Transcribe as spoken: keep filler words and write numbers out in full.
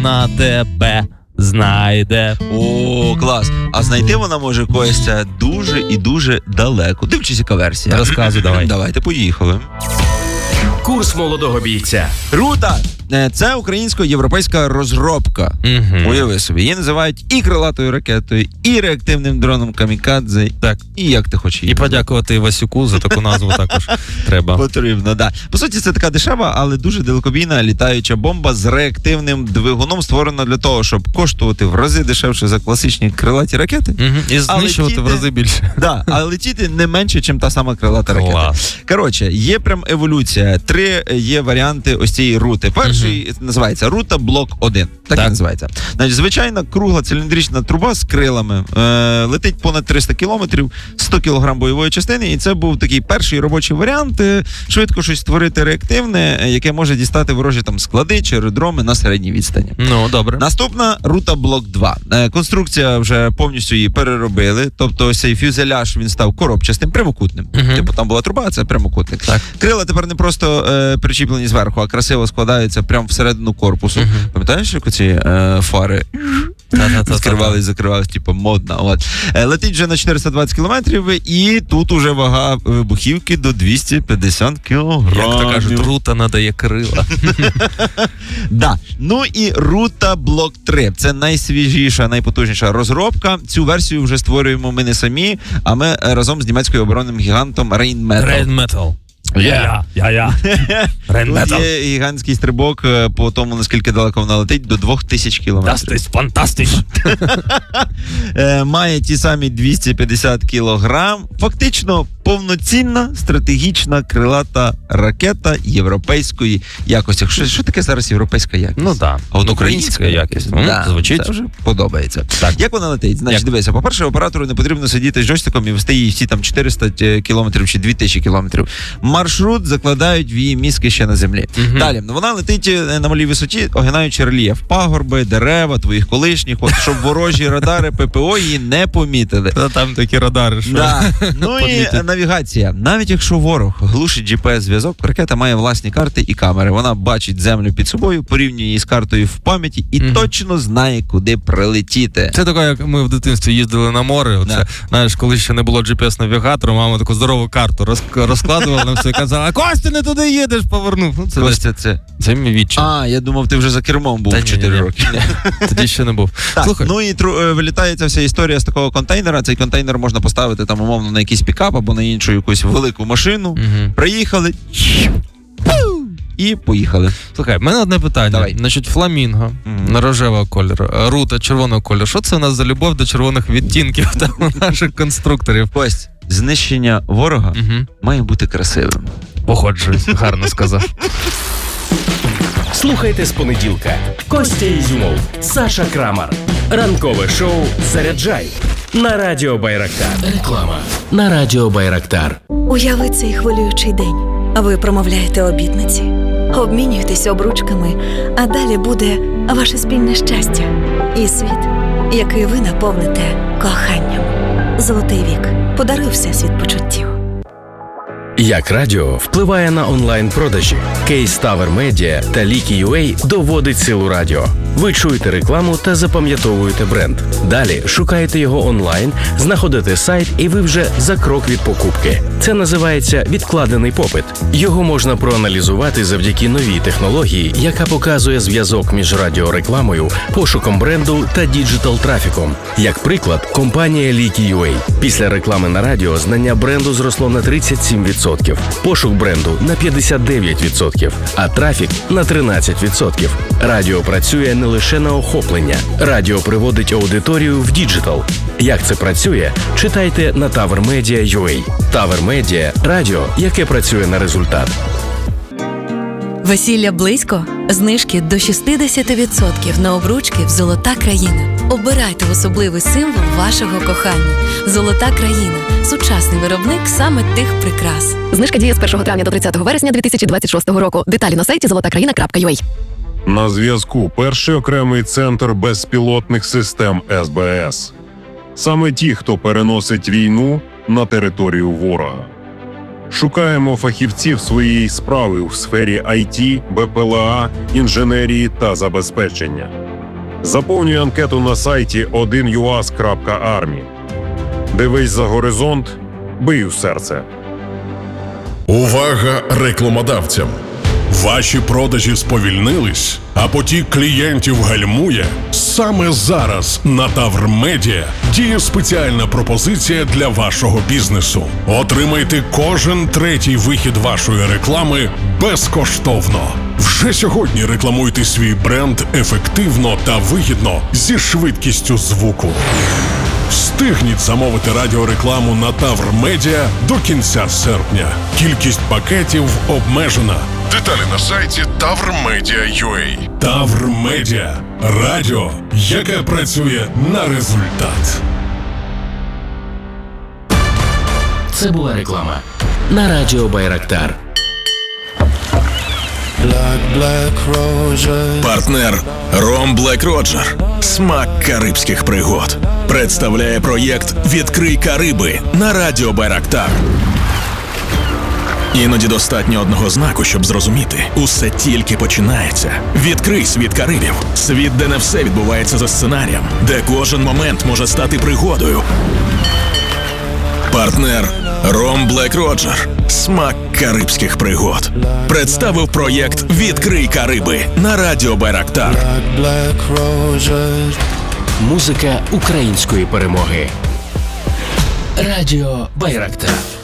вона тебе знайде. О, клас. А знайти вона може, Костя, дуже і дуже далеко. Дивчись, яка версія. Розказуй, давай. Давайте, поїхали. Курс молодого бійця. Рута! Це українсько-європейська розробка. Угу. Уяви собі. Її називають і крилатою ракетою, і реактивним дроном камікадзе. Так. І як ти хочеш її. І подякувати Васюку за таку назву також треба. Потрібно, да. По суті, це така дешева, але дуже далекобійна літаюча бомба з реактивним двигуном, створена для того, щоб коштувати в рази дешевше за класичні крилаті ракети. Угу. І знищувати летіти... в рази більше. Да, але летіти не менше, ніж та сама крилата ракета. Клас. Коротше, є прям еволюція. Три є варіанти ось цієї рути. Перший угу. називається рута блок один. Так, так. і називається. Значить, звичайна кругла циліндрична труба з крилами. Е, летить понад триста кілометрів, сто кілограм бойової частини. І це був такий перший робочий варіант. Е, швидко щось створити реактивне, е, яке може дістати ворожі там склади чи аеродроми на середній відстані. Ну, добре. Наступна рута блок два. Е, конструкція вже повністю її переробили. Тобто ось цей фюзеляж, він став коробчастим, прямокутним. Uh-huh. Типу там була труба, а це прямокутник. Так. Крила тепер не просто е, причіплені зверху, а красиво складаються прямо всередину корпусу. Uh-huh. Пам'ятаєш, як оці е, фари скривались, закривались, типу модно. От. Е, летить вже на чотириста двадцять кілометрів, і тут уже вага вибухівки до двісті п'ятдесят кілограмів. Як то кажуть, рута надає крила. Да. Ну і рута блок три. Це найсвіжіша, найпотужніша розробка. Цю версію вже створюємо ми не самі, а ми разом з німецькою оборонним гігантом Rheinmetall. Rheinmetall. Я, я, я. Тут є гігантський стрибок по тому, наскільки далеко вона летить, до двох тисяч кілометрів. Das ist fantastisch. Має ті самі двісті п'ятдесят кілограм. Фактично повноцінна стратегічна крилата ракета європейської якості. Що, що таке зараз європейська якість? Ну так. А от українська якість. Да, звучить. Це вже подобається. Так. Як вона летить? Значить, дивися, по-перше, оператору не потрібно сидіти з джойстиком і вести її всі там чотириста кілометрів чи дві тисячі кілометрів. Маршрут закладають в її мізки ще на землі. Угу. Далі, вона летить на малій висоті, огинаючи рельєф. Пагорби, дерева, твоїх колишніх, от, щоб ворожі радари ППО її не помітили. Та там такі радари, що да. Ну і навігація. Навіть якщо ворог глушить джі пі ес-зв'язок, ракета має власні карти і камери. Вона бачить землю під собою, порівнює її з картою в пам'яті і угу. точно знає, куди прилетіти. Це таке, як ми в дитинстві їздили на море. Оце, да. Знаєш, коли ще не було джі пі ес-навігатора, мама таку здорову карту роз, розкладувала на все і казала: Костя, не туди їдеш, повернув. Ну, це Костя, це... Це мій відчим. А, я думав, ти вже за кермом був чотири роки. Тоді ще не був. Так, слухай. Ну і тру, вилітає ця вся історія з такого контейнера. Цей контейнер можна поставити там умовно на якийсь пікап або на іншу якусь велику машину. Угу. Приїхали і поїхали. Слухай, в мене одне питання. Давай. Значить, фламінго, mm. на рожевого кольору, рута червоного кольору. Що це у нас за любов до червоних відтінків там у наших конструкторів? Кость, знищення ворога угу. має бути красивим. Походжуюсь, гарно сказав. Слухайте з понеділка. Костя Ізюмов, Саша Крамар. Ранкове шоу «Заряджай» на Радіо Байрактар. Реклама на Радіо Байрактар. Уяви цей хвилюючий день. Ви промовляєте обітниці, обмінюєтесь обручками, а далі буде ваше спільне щастя і світ, який ви наповните коханням. Золотий вік. Подаруй всесвіт почуттів. Як радіо впливає на онлайн-продажі? Кейс Tower Media та Лікі.ю.ей доводить силу радіо. Ви чуєте рекламу та запам'ятовуєте бренд. Далі шукаєте його онлайн, знаходите сайт і ви вже за крок від покупки. Це називається відкладений попит. Його можна проаналізувати завдяки новій технології, яка показує зв'язок між радіорекламою, пошуком бренду та діджитал-трафіком. Як приклад, компанія Лікі.ю.ей. Після реклами на радіо знання бренду зросло на тридцять сім відсотків, пошук бренду на п'ятдесят дев'ять відсотків, а трафік на тринадцять відсотків. Радіо працює не лише на охоплення. Радіо приводить аудиторію в діджитал. Як це працює? Читайте на Tower Media точка ю а. Tower Media – радіо, яке працює на результат. Весілля близько? Знижки до шістдесят відсотків на обручки в «Золота країна». Обирайте особливий символ вашого кохання. «Золота країна» – сучасний виробник саме тих прикрас. Знижка діє з першого травня до тридцятого вересня дві тисячі двадцять шостого року. Деталі на сайті золота країна крапка ю а. На зв'язку перший окремий центр безпілотних систем ес бе ес. Саме ті, хто переносить війну на територію ворога. Шукаємо фахівців своєї справи у сфері ай ті, бе пе ел а, інженерії та забезпечення. Заповнюй анкету на сайті один ю ас крапка армі. Дивись за горизонт, бий у серце. Увага рекламодавцям! Ваші продажі сповільнились, а потік клієнтів гальмує? Саме зараз на Тавр Медіа діє спеціальна пропозиція для вашого бізнесу. Отримайте кожен третій вихід вашої реклами безкоштовно. Вже сьогодні рекламуйте свій бренд ефективно та вигідно зі швидкістю звуку. Встигніть замовити радіорекламу на Тавр Медіа до кінця серпня. Кількість пакетів обмежена. Деталі на сайті тавр медіа крапка ю а. Тавр Медіа. Радіо, яке працює на результат. Це була реклама на радіо Байрактар. Партнер Ром Black Roger. Смак карибських пригод. Представляє проєкт «Відкрий Кариби» на радіо Байрактар. Іноді достатньо одного знаку, щоб зрозуміти. Усе тільки починається. Відкрий світ Карибів. Світ, де не все відбувається за сценарієм. Де кожен момент може стати пригодою. Партнер Ром Black Roger. Смак карибських пригод. Представив проєкт «Відкрий Кариби» на радіо Байрактар. Музика української перемоги. Радіо Байрактар.